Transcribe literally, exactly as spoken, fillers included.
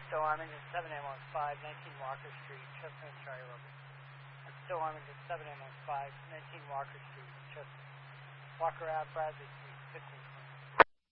Stowe Armington, seven M one five, nineteen Walker Street, Chestnut, Charlie Rogan. At Stowe Armington, seven M one five, nineteen Walker Street, Chestnut. Walker Ave, Bradley Street, fifteen